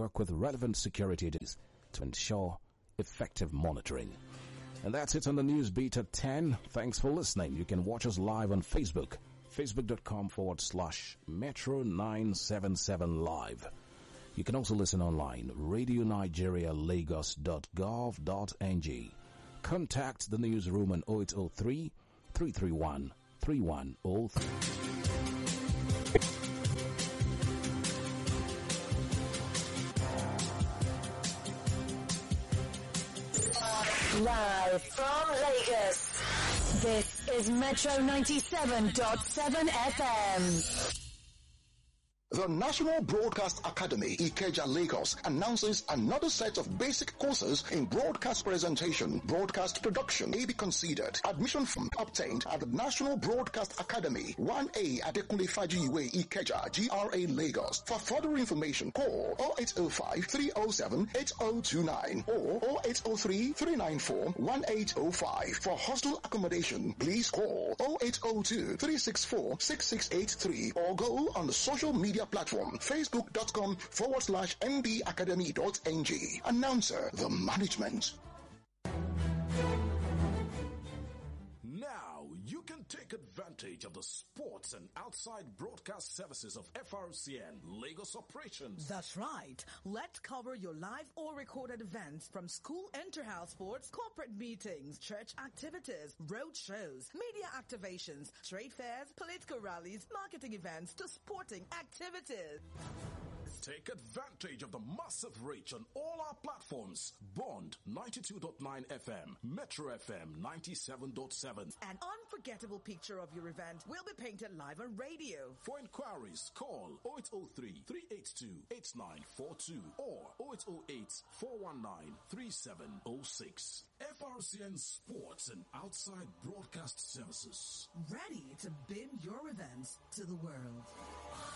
work with relevant security agencies to ensure effective monitoring. And that's it on the News Beat at 10. Thanks for listening. You can watch us live on Facebook, facebook.com/Metro977live. You can also listen online, radionigerialagos.gov.ng. Contact the newsroom on 0803 331 3103. Live from Lagos, this is Metro 97.7 FM. The National Broadcast Academy, Ikeja, Lagos, announces another set of basic courses in broadcast presentation, broadcast production may be considered. Admission form obtained at the National Broadcast Academy, 1A Adekunle Fajiwe, Ikeja, GRA, Lagos. For further information, call 0805-307-8029 or 0803-394-1805. For hostel accommodation, please call 0802-364-6683 or go on the social media platform facebook.com/mbacademy.ng. Announcer, the management. Now you can take advantage of the sports and outside broadcast services of FRCN Lagos operations. That's right. Let's cover your live or recorded events from school inter-house sports, corporate meetings, church activities, road shows, media activations, trade fairs, political rallies, marketing events to sporting activities. Take advantage of the massive reach on all our platforms. Bond 92.9 FM, Metro FM 97.7. An unforgettable picture of your event will be painted live on radio. For inquiries, call 0803-382-8942 or 0808-419-3706. FRCN Sports and Outside Broadcast Services. Ready to beam your events to the world.